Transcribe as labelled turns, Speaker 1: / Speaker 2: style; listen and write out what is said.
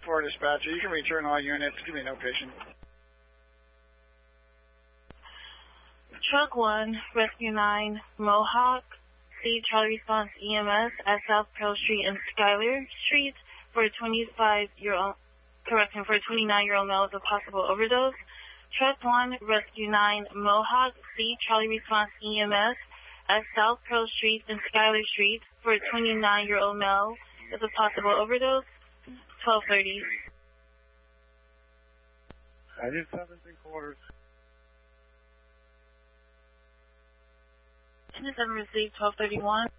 Speaker 1: 4 dispatcher. You can return all units. Give me no patient.
Speaker 2: Truck 1, Rescue 9, Mohawk, C. Charlie Response EMS at South Pearl Street and Schuyler Street for a 29-year-old male with a possible overdose. Truck 1, Rescue 9, Mohawk, C. Charlie Response EMS at South Pearl Street and Schuyler Street for a 29-year-old male with a possible overdose. 12:30.
Speaker 3: I did 7 3/4.
Speaker 2: 10-7 received, 12:31.